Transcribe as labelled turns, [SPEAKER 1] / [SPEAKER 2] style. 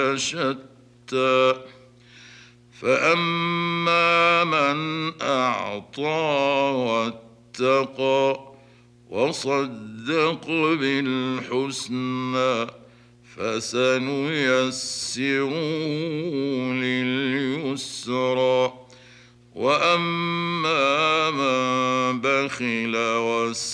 [SPEAKER 1] شتى فأما من أعطى واتقى وصدق بالحسنى فسنيسره لليسرى وأما من بخل